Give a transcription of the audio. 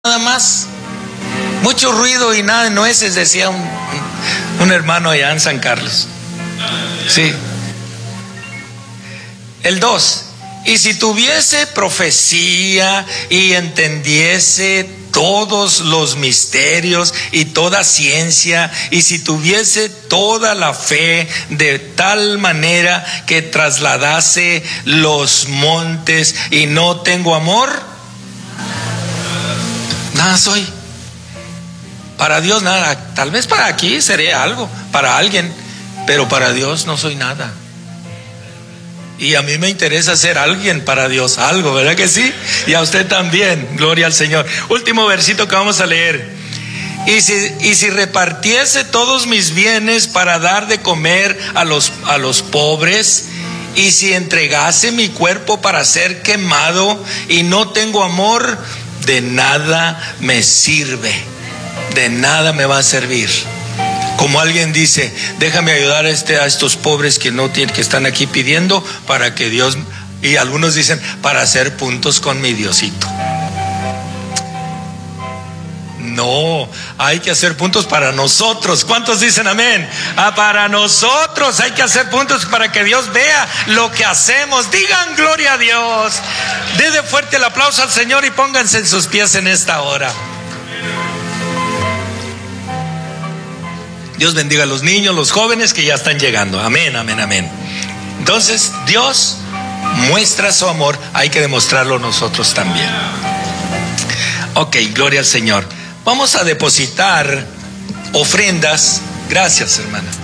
nada más. Mucho ruido y nada de nueces, decía un hermano allá en San Carlos. Sí. El 2. Y si tuviese profecía y entendiese todos los misterios y toda ciencia, y si tuviese toda la fe de tal manera que trasladase los montes, y no tengo amor, nada soy. Para Dios nada. Tal vez para aquí sería algo, para alguien, pero para Dios no soy nada. Y a mí me interesa ser alguien para Dios, algo, ¿verdad que sí? Y a usted también, gloria al Señor. Último versito que vamos a leer. Y si repartiese todos mis bienes para dar de comer a los pobres, y si entregase mi cuerpo para ser quemado y no tengo amor, de nada me sirve, de nada me va a servir. Como alguien dice, déjame ayudar a estos pobres que no tienen, que están aquí pidiendo, para que Dios, y algunos dicen, para hacer puntos con mi Diosito. No, hay que hacer puntos para nosotros. ¿Cuántos dicen amén? Para nosotros hay que hacer puntos para que Dios vea lo que hacemos. Digan gloria a Dios. Denle fuerte el aplauso al Señor y pónganse en sus pies en esta hora. Dios bendiga a los niños, los jóvenes que ya están llegando. Amén, amén, amén. Entonces, Dios muestra su amor, hay que demostrarlo nosotros también. Ok, gloria al Señor. Vamos a depositar ofrendas. Gracias, hermana.